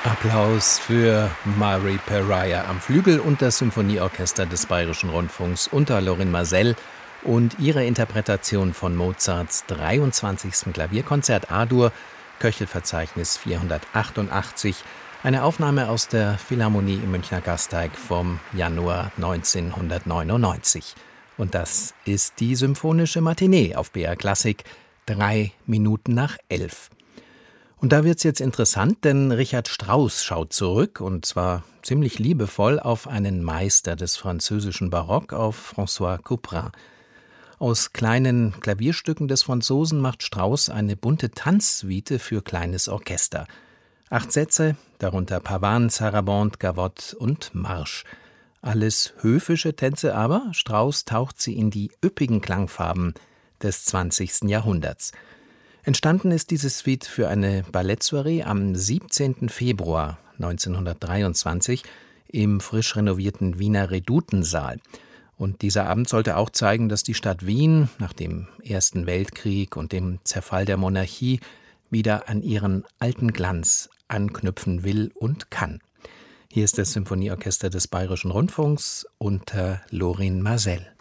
Applaus für Mary Pariah am Flügel und das Symphonieorchester des Bayerischen Rundfunks unter Lorin Maazel und ihre Interpretation von Mozarts 23. Klavierkonzert A-Dur, Köchelverzeichnis 488, eine Aufnahme aus der Philharmonie im Münchner Gasteig vom Januar 1999. Und das ist die Symphonische Matinee auf BR Klassik, 11:03. Und da wird's jetzt interessant, denn Richard Strauss schaut zurück, und zwar ziemlich liebevoll, auf einen Meister des französischen Barock, auf François Couperin. Aus kleinen Klavierstücken des Franzosen macht Strauss eine bunte Tanzsuite für kleines Orchester. 8 Sätze, darunter Pavane, Sarabande, Gavotte und Marsch. Alles höfische Tänze, aber Strauss taucht sie in die üppigen Klangfarben des 20. Jahrhunderts. Entstanden ist diese Suite für eine Ballettsoiree am 17. Februar 1923 im frisch renovierten Wiener Redutensaal. Und dieser Abend sollte auch zeigen, dass die Stadt Wien nach dem Ersten Weltkrieg und dem Zerfall der Monarchie wieder an ihren alten Glanz anknüpfen will und kann. Hier ist das Symphonieorchester des Bayerischen Rundfunks unter Lorin Maazel.